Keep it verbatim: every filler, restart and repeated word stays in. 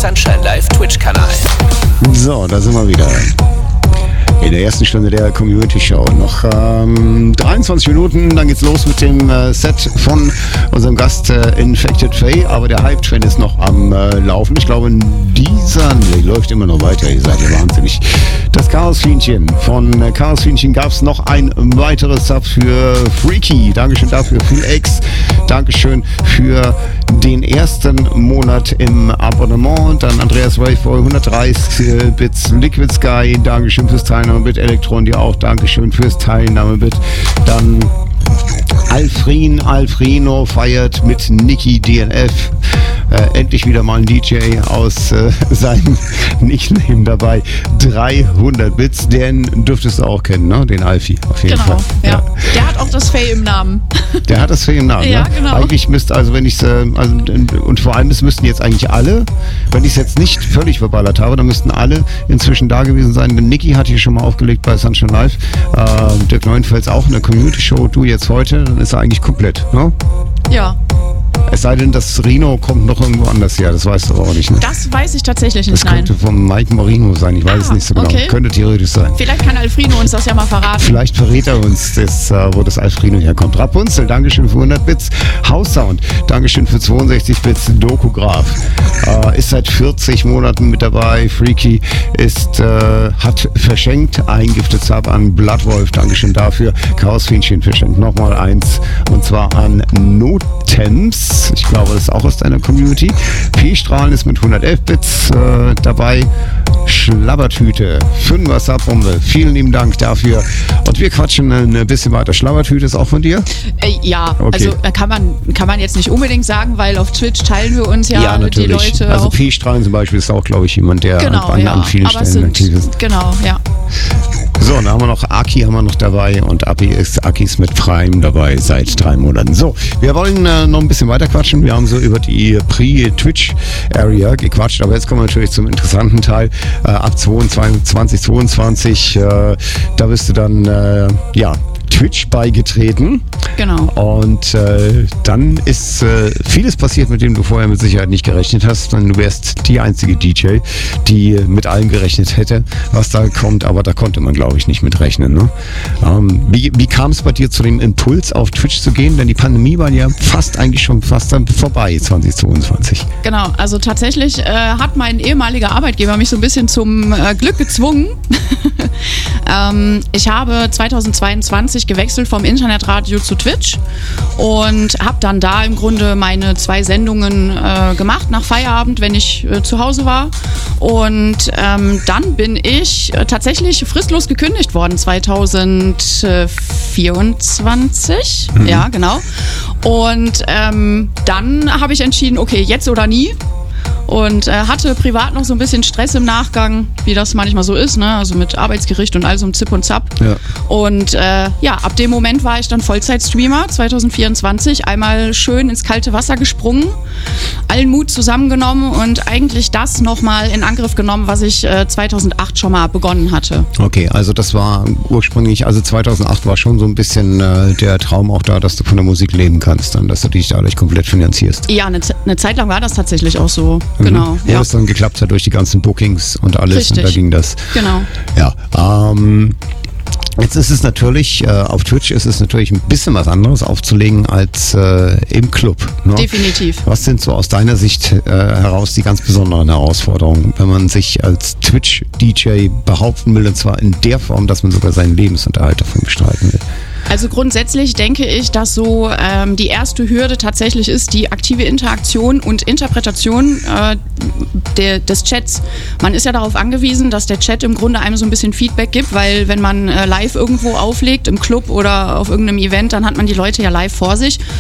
Sunshine Live Twitch-Kanal. So, da sind wir wieder. In der ersten Stunde der Community Show. Noch ähm, dreiundzwanzig Minuten, dann geht's los mit dem äh, Set von unserem Gast äh, Infected Faye. Aber der Hype-Train ist noch am äh, Laufen. Ich glaube, dieser nee, läuft immer noch weiter. Ihr seid ja wahnsinnig. Das Chaos-Fienchen. Von äh, Chaos-Fienchen gab es noch ein weiteres Sub für Freaky. Dankeschön dafür. Full X. Dankeschön für den ersten Monat im Abonnement. Dann Andreas Waveboy, hundertdreißig Bits. Liquid Sky. Dankeschön fürs Teilnahme mit Elektron, dir auch Dankeschön fürs Teilnahme mit. Dann Alfrin Alfrino feiert mit Niki D N F. Äh, endlich wieder mal ein D J aus äh, seinem Nickname dabei. dreihundert Bits, den dürftest du auch kennen, ne? Den Alfie, auf jeden genau, Fall. Ja. ja. Der hat auch das Faye im Namen. Der hat das Faye im Namen, ja, ne? Genau. Eigentlich müsste, also wenn ich es, äh, also, und vor allem, es müssten jetzt eigentlich alle, wenn ich es jetzt nicht völlig verballert habe, dann müssten alle inzwischen da gewesen sein. Denn Niki hat hier schon mal aufgelegt bei Sunshine Live. Äh, Dirk Neuenfels auch in der Community Show, du jetzt heute, dann ist er eigentlich komplett, ne? Ja. Es sei denn, das Rino kommt noch irgendwo anders her, das weißt du aber auch nicht, ne? Das weiß ich tatsächlich nicht, das könnte nein. vom Mike Morino sein, ich weiß ah, es nicht so genau. Okay. Könnte theoretisch sein. Vielleicht kann Alfrino uns das ja mal verraten. Vielleicht verrät er uns, das, wo das Alfrino herkommt. Rapunzel, Dankeschön für hundert Bits. House Sound, Dankeschön für zweiundsechzig Bits. Dokograph, äh, ist seit vierzig Monaten mit dabei. Freaky ist, äh, hat verschenkt ein Gifted Sub an Bloodwolf, Dankeschön dafür. Chaosfienchen verschenkt nochmal eins, und zwar an Notems. Ich glaube, das ist auch aus deiner Community. P-Strahlen ist mit hundertelf Bits äh, dabei. Schlabbertüte, fünfer Subbombe. Vielen lieben Dank dafür. Und wir quatschen ein bisschen weiter. Schlabbertüte ist auch von dir? Äh, ja, okay. Also kann man, kann man jetzt nicht unbedingt sagen, weil auf Twitch teilen wir uns ja, ja die Leute. Also auch. P-Strahlen zum Beispiel ist auch, glaube ich, jemand, der genau, an, ja. an vielen Aber Stellen sind, aktiv ist. Genau, ja. So, dann haben wir noch Aki haben wir noch dabei und Abi ist Akis mit Prime dabei seit drei Monaten. So, wir wollen äh, noch ein bisschen weiter quatschen. Wir haben so über die Pre-Twitch-Area gequatscht, aber jetzt kommen wir natürlich zum interessanten Teil. Äh, ab zwanzig zweiundzwanzig, äh, da bist du dann, äh, ja, Twitch beigetreten. Genau. Und äh, dann ist äh, vieles passiert, mit dem du vorher mit Sicherheit nicht gerechnet hast. Und du wärst die einzige D J, die mit allem gerechnet hätte, was da kommt. Aber da konnte man, glaube ich, nicht mit rechnen. Ne? Ähm, wie wie kam es bei dir zu dem Impuls, auf Twitch zu gehen? Denn die Pandemie war ja fast eigentlich schon fast dann vorbei, zwanzig zweiundzwanzig. Genau, also tatsächlich äh, hat mein ehemaliger Arbeitgeber mich so ein bisschen zum äh, Glück gezwungen. ähm, ich habe zweitausendzweiundzwanzig gewechselt vom Internetradio zu Twitch und habe dann da im Grunde meine zwei Sendungen äh, gemacht nach Feierabend, wenn ich äh, zu Hause war. Und ähm, dann bin ich äh, tatsächlich fristlos gekündigt worden, zweitausendvierundzwanzig. Mhm. Ja, genau. Und ähm, dann habe ich entschieden, okay, jetzt oder nie. Und äh, hatte privat noch so ein bisschen Stress im Nachgang, wie das manchmal so ist, ne? Also mit Arbeitsgericht und all so einem Zip und Zap. Ja. Und äh, ja, ab dem Moment war ich dann Vollzeit-Streamer, zweitausendvierundzwanzig, einmal schön ins kalte Wasser gesprungen, allen Mut zusammengenommen und eigentlich das nochmal in Angriff genommen, was ich äh, zweitausendacht schon mal begonnen hatte. Okay, also das war ursprünglich, also zweitausendacht war schon so ein bisschen äh, der Traum auch da, dass du von der Musik leben kannst und dass du dich dadurch komplett finanzierst. Ja, eine, eine Zeit lang war das tatsächlich auch so. Genau. Mhm. Wo ja. es dann geklappt hat durch die ganzen Bookings und alles. Richtig. Und da ging das. Genau. Ja. Ähm, jetzt ist es natürlich, äh, auf Twitch ist es natürlich ein bisschen was anderes aufzulegen als äh, im Club. Ne? Definitiv. Was sind so aus deiner Sicht äh, heraus die ganz besonderen Herausforderungen, wenn man sich als Twitch-D J behaupten will, und zwar in der Form, dass man sogar seinen Lebensunterhalt davon bestreiten will? Also grundsätzlich denke ich, dass so ähm, die erste Hürde tatsächlich ist die aktive Interaktion und Interpretation äh, der, des Chats. Man ist ja darauf angewiesen, dass der Chat im Grunde einem so ein bisschen Feedback gibt, weil wenn man äh, live irgendwo auflegt, im Club oder auf irgendeinem Event, dann hat man die Leute ja live vor sich